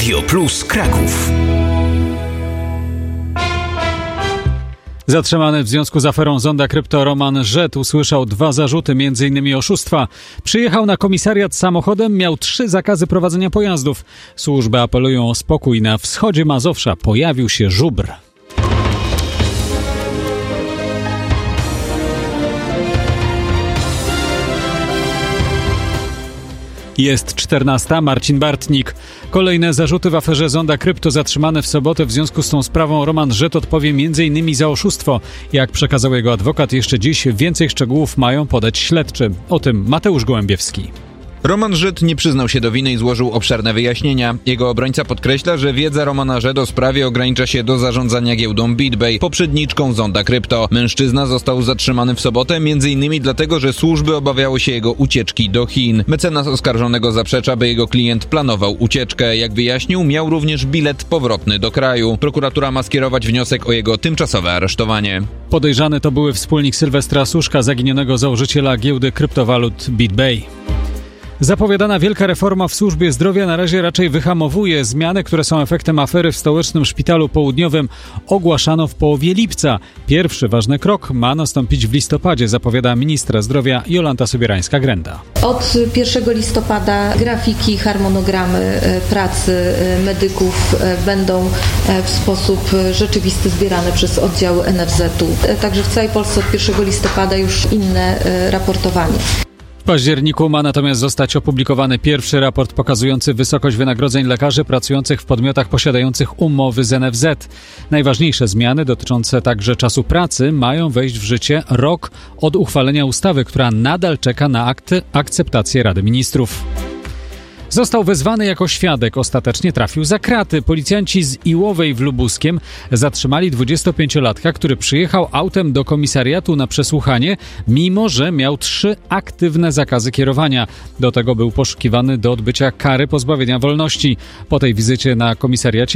Radio Plus Kraków. Zatrzymany w związku z aferą Zonda Krypto Roman Żet usłyszał 2 zarzuty, m.in. oszustwa. Przyjechał na komisariat samochodem, miał 3 zakazy prowadzenia pojazdów. Służby apelują o spokój. Na wschodzie Mazowsza pojawił się żubr. Jest 14. Marcin Bartnik. Kolejne zarzuty w aferze Zonda Krypto. Zatrzymany w sobotę w związku z tą sprawą Roman Żet odpowie m.in. za oszustwo. Jak przekazał jego adwokat, jeszcze dziś więcej szczegółów mają podać śledczy. O tym Mateusz Gołębiewski. Roman Żet nie przyznał się do winy i złożył obszerne wyjaśnienia. Jego obrońca podkreśla, że wiedza Romana Żet o sprawie ogranicza się do zarządzania giełdą BitBay, poprzedniczką Zonda Krypto. Mężczyzna został zatrzymany w sobotę m.in. dlatego, że służby obawiały się jego ucieczki do Chin. Mecenas oskarżonego zaprzecza, by jego klient planował ucieczkę. Jak wyjaśnił, miał również bilet powrotny do kraju. Prokuratura ma skierować wniosek o jego tymczasowe aresztowanie. Podejrzany to były wspólnik Sylwestra Suszka, zaginionego założyciela giełdy kryptowalut BitBay. Zapowiadana wielka reforma w służbie zdrowia na razie raczej wyhamowuje. Zmiany, które są efektem afery w Stołecznym Szpitalu Południowym, ogłaszano w połowie lipca. Pierwszy ważny krok ma nastąpić w listopadzie, zapowiada ministra zdrowia Jolanta Sobierańska-Grenda. Od 1 listopada grafiki, harmonogramy pracy medyków będą w sposób rzeczywisty zbierane przez oddziały NFZ-u. Także w całej Polsce od 1 listopada już inne raportowanie. W październiku ma natomiast zostać opublikowany pierwszy raport pokazujący wysokość wynagrodzeń lekarzy pracujących w podmiotach posiadających umowy z NFZ. Najważniejsze zmiany dotyczące także czasu pracy mają wejść w życie rok od uchwalenia ustawy, która nadal czeka na akceptację Rady Ministrów. Został wezwany jako świadek, ostatecznie trafił za kraty. Policjanci z Iłowej w Lubuskiem zatrzymali 25-latka, który przyjechał autem do komisariatu na przesłuchanie, mimo że miał 3 aktywne zakazy kierowania. Do tego był poszukiwany do odbycia kary pozbawienia wolności. Po tej wizycie na komisariacie